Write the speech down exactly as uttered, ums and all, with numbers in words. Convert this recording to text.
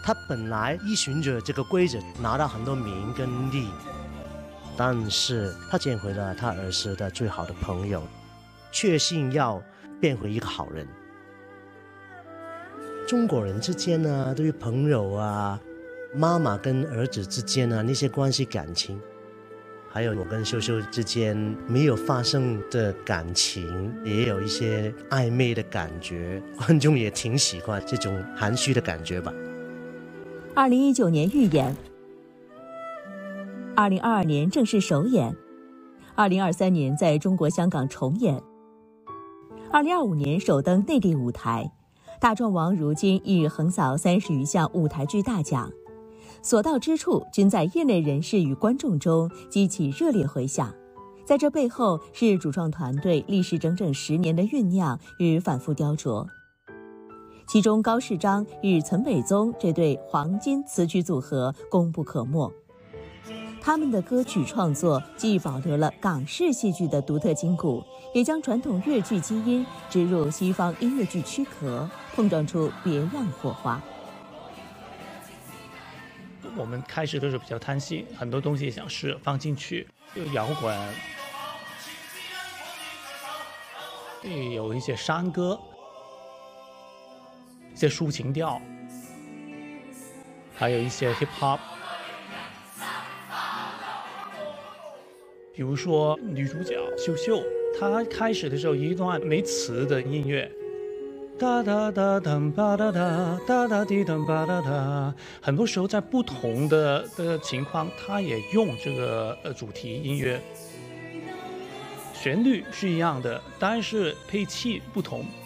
他本来依循着这个规则拿到很多名跟利，但是他捡回了他儿时的最好的朋友，确信要变回一个好人。中国人之间呢，对于朋友啊，妈妈跟儿子之间呢，那些关系感情，还有我跟秀秀之间没有发生的感情，也有一些暧昧的感觉，观众也挺喜欢这种含蓄的感觉吧。 二零一九年预演，二零二二年正式首演，二零二三年在中国香港重演，二零二五年首登内地舞台。大壮王如今已横扫三十余项舞台剧大奖，所到之处均在业内人士与观众中激起热烈回响。在这背后是主创团队历时整整十年的酝酿与反复雕琢，其中高世章与岑北宗这对黄金词曲组合功不可没。他们的歌曲创作既保留了港式戏剧的独特筋骨，也将传统粤剧基因植入西方音乐剧躯壳，碰撞出别样火花。 我们开始的时候比较贪心，很多东西想试放进去，有摇滚，有一些山歌，一些抒情调，还有一些 hip hop。比如说女主角秀秀，她开始的时候一段没词的音乐，哒哒哒哒吧哒哒哒哒滴哒吧哒哒，很多时候在不同的的情况，她也用这个呃主题音乐，旋律是一样的，但是配器不同，